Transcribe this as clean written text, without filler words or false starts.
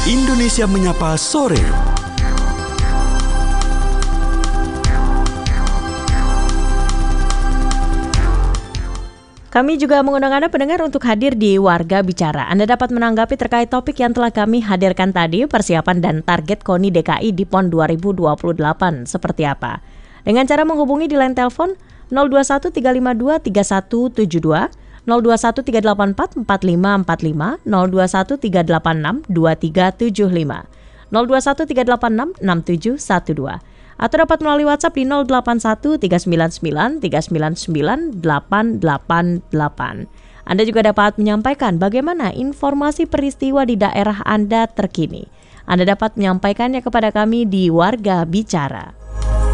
Indonesia Menyapa Sore. Kami juga mengundang Anda pendengar untuk hadir di Warga Bicara. Anda dapat menanggapi terkait topik yang telah kami hadirkan tadi, persiapan dan target KONI DKI di PON 2028 seperti apa. Dengan cara menghubungi di line telepon 021 352 3172, 021 384 4545, 021 386 2375, 021 386 6712. Atau dapat melalui WhatsApp di 081 399 399 888. Anda juga dapat menyampaikan bagaimana informasi peristiwa di daerah Anda terkini. Anda dapat menyampaikannya kepada kami di Warga Bicara.